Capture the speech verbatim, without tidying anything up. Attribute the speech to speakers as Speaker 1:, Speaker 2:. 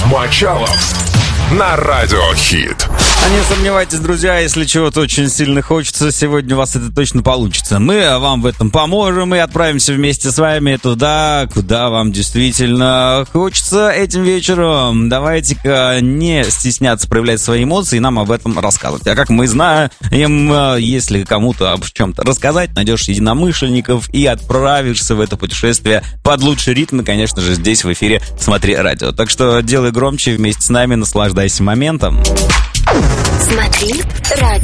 Speaker 1: Мочалов на Радиохит.
Speaker 2: А не сомневайтесь, друзья, если чего-то очень сильно хочется, сегодня у вас это точно получится. Мы вам в этом поможем и отправимся вместе с вами туда, куда вам действительно хочется этим вечером. Давайте-ка не стесняться проявлять свои эмоции и нам об этом рассказывать. А как мы знаем, если кому-то об чем-то рассказать, найдешь единомышленников и отправишься в это путешествие под лучший ритм, и, конечно же, здесь в эфире «Смотри радио». Так что делай громче вместе с нами, наслаждайся моментом.
Speaker 3: Смотри радио.